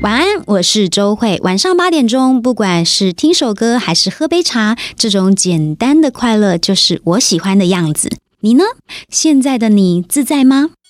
晚安，我是周慧。晚上8点钟，不管是听首歌还是喝杯茶，这种简单的快乐就是我喜欢的样子。你呢？现在的你自在吗？